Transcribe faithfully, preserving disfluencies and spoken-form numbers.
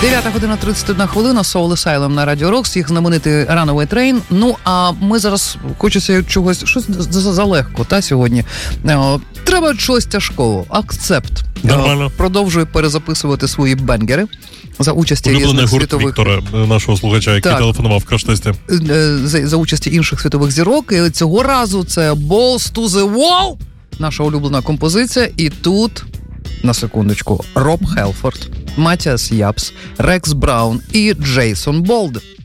дев'ята година тридцять одна хвилина, Soul Asylum на Радіо Рокс, їх знаменитий Runaway Train. Ну, а ми зараз хочеться чогось, щось залегко, та, сьогодні. Треба чогось тяжкого. Акцепт. Нормально. Продовжує перезаписувати свої бенгери за участі улюблений різних гурт світових... Віктора, нашого слухача, який так. телефонував в краш-тесті. За, за участі інших світових зірок. І цього разу це Balls to the Wall, наша улюблена композиція. І тут, на секундочку, Роб Хелфорд, Матіас Япс, Рекс Браун і Джейсон Болд.